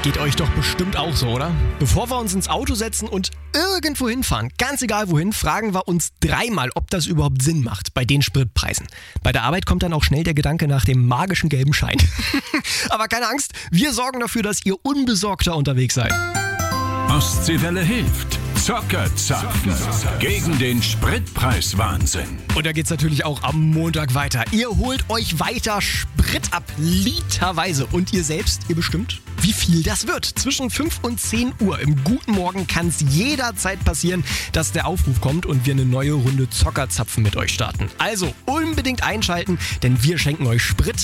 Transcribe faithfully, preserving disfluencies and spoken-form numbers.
Geht euch doch bestimmt auch so, oder? Bevor wir uns ins Auto setzen und irgendwo hinfahren, ganz egal wohin, fragen wir uns dreimal, ob das überhaupt Sinn macht bei den Spritpreisen. Bei der Arbeit kommt dann auch schnell der Gedanke nach dem magischen gelben Schein. Aber keine Angst, wir sorgen dafür, dass ihr unbesorgter unterwegs seid. Ostseewelle hilft. Zockerzapfen gegen den Spritpreiswahnsinn. Und da geht's natürlich auch am Montag weiter. Ihr holt euch weiter Sprit ab, literweise. Und ihr selbst, ihr bestimmt, wie viel das wird. Zwischen fünf und zehn Uhr im Guten Morgen kann es jederzeit passieren, dass der Aufruf kommt und wir eine neue Runde Zockerzapfen mit euch starten. Also unbedingt einschalten, denn wir schenken euch Sprit